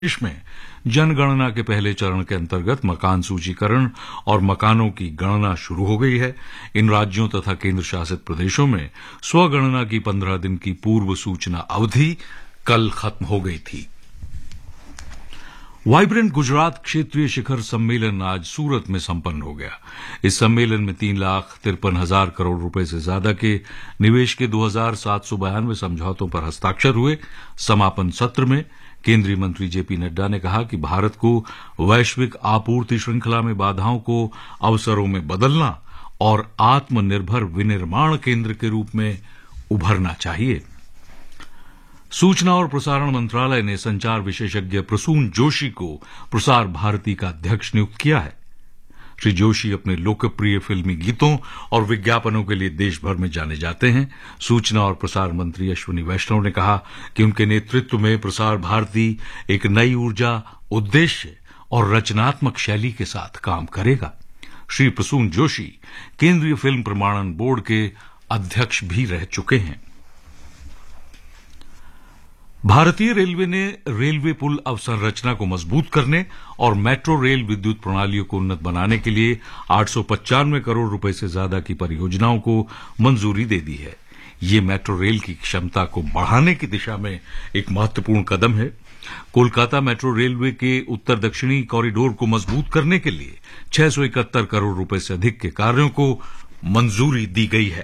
देश में जनगणना के पहले चरण के अंतर्गत मकान सूचीकरण और मकानों की गणना शुरू हो गई है। इन राज्यों तथा केंद्र शासित प्रदेशों में स्वगणना की 15 दिन की पूर्व सूचना अवधि कल खत्म हो गई थी। वाइब्रेंट गुजरात क्षेत्रीय शिखर सम्मेलन आज सूरत में संपन्न हो गया। इस सम्मेलन में 3,53,000 करोड़ रुपए से ज्यादा के निवेश के 2,792 समझौतों पर हस्ताक्षर हुए। समापन सत्र में केंद्रीय मंत्री जेपी नड्डा ने कहा कि भारत को वैश्विक आपूर्ति श्रृंखला में बाधाओं को अवसरों में बदलना और आत्मनिर्भर विनिर्माण केंद्र के रूप में उभरना चाहिए। सूचना और प्रसारण मंत्रालय ने संचार विशेषज्ञ प्रसून जोशी को प्रसार भारती का अध्यक्ष नियुक्त किया है। श्री जोशी अपने लोकप्रिय फिल्मी गीतों और विज्ञापनों के लिए देश भर में जाने जाते हैं। सूचना और प्रसारण मंत्री अश्विनी वैष्णव ने कहा कि उनके नेतृत्व में प्रसार भारती एक नई ऊर्जा, उद्देश्य और रचनात्मक शैली के साथ काम करेगा। श्री प्रसून जोशी केंद्रीय फिल्म प्रमाणन बोर्ड के अध्यक्ष भी रह चुके हैं। भारतीय रेलवे ने रेलवे पुल अवसंरचना को मजबूत करने और मेट्रो रेल विद्युत प्रणालियों को उन्नत बनाने के लिए 895 करोड़ रुपए से ज्यादा की परियोजनाओं को मंजूरी दे दी है। ये मेट्रो रेल की क्षमता को बढ़ाने की दिशा में एक महत्वपूर्ण कदम है। कोलकाता मेट्रो रेलवे के उत्तर दक्षिणी कॉरिडोर को मजबूत करने के लिए 671 करोड़ रुपए से अधिक के कार्यों को मंजूरी दी गई है।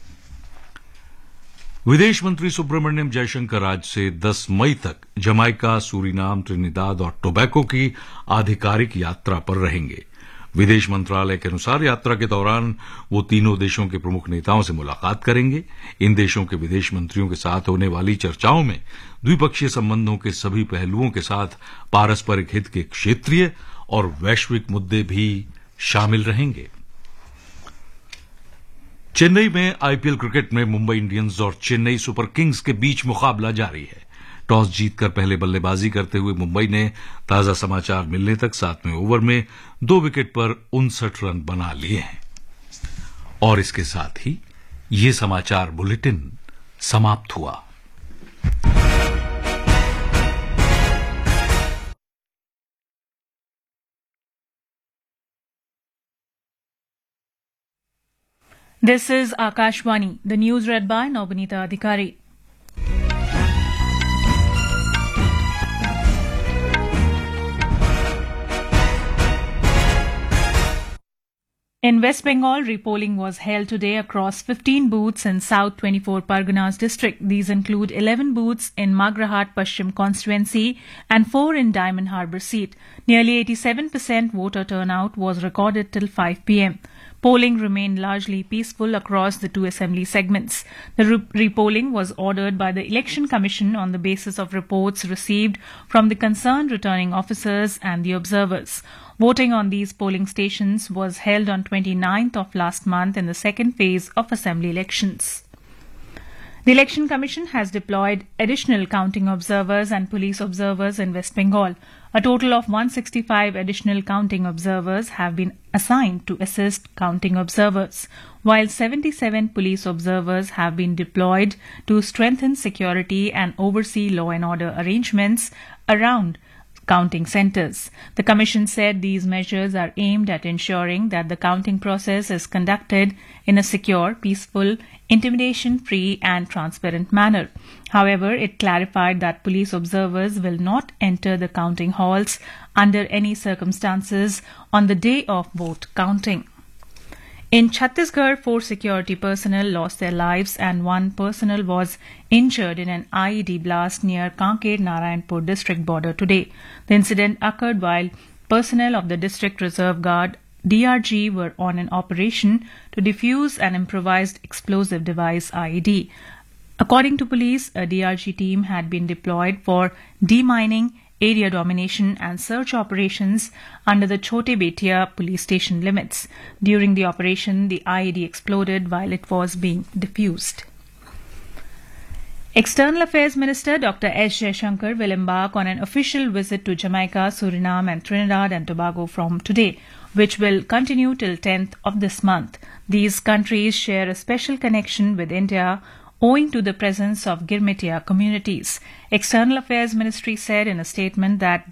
विदेश मंत्री सुब्रमण्यम जयशंकर आज से 10 मई तक जमाइका, सूरीनाम, त्रिनिदाद और टोबैको की आधिकारिक यात्रा पर रहेंगे। विदेश मंत्रालय के अनुसार यात्रा के दौरान वो तीनों देशों के प्रमुख नेताओं से मुलाकात करेंगे। इन देशों के विदेश मंत्रियों के साथ होने वाली चर्चाओं में द्विपक्षीय संबंधों के सभी पहलुओं के साथ पारस्परिक हित के क्षेत्रीय और वैश्विक मुद्दे भी शामिल रहेंगे। चेन्नई में आईपीएल क्रिकेट में मुंबई इंडियंस और चेन्नई सुपर किंग्स के बीच मुकाबला जारी है। टॉस जीतकर पहले बल्लेबाजी करते हुए मुंबई ने ताजा समाचार मिलने तक 7वें ओवर में 2 विकेट पर 59 रन बना लिए हैं। और इसके साथ ही ये समाचार बुलेटिन समाप्त हुआ। This is Akashvani. The news read by Nobinita Adhikari. In West Bengal, repolling was held today across 15 booths in South 24 Parganas district. These include 11 booths in Magrahat Paschim constituency and 4 in Diamond Harbour seat. Nearly 87% voter turnout was recorded till 5 p.m. Polling remained largely peaceful across the 2 assembly segments. The repolling was ordered by the Election Commission on the basis of reports received from the concerned returning officers and the observers. Voting on these polling stations was held on 29th of last month in the second phase of assembly elections. The Election Commission has deployed additional counting observers and police observers in West Bengal. A total of 165 additional counting observers have been assigned to assist counting observers, while 77 police observers have been deployed to strengthen security and oversee law and order arrangements around counting centres. The Commission said these measures are aimed at ensuring that the counting process is conducted in a secure, peaceful, intimidation-free and transparent manner. However, it clarified that police observers will not enter the counting halls under any circumstances on the day of vote counting. In Chhattisgarh, 4 security personnel lost their lives and 1 personnel was injured in an IED blast near Kanker Narayanpur district border today. The incident occurred while personnel of the District Reserve Guard DRG were on an operation to defuse an improvised explosive device IED. According to police, a DRG team had been deployed for demining, area domination and search operations under the Chote Betia police station limits. During the operation, the IED exploded while it was being defused. External Affairs Minister Dr. S. Jaishankar will embark on an official visit to Jamaica, Suriname and Trinidad and Tobago from today, which will continue till 10th of this month. These countries share a special connection with India owing to the presence of Girmitia communities. External Affairs Ministry said in a statement that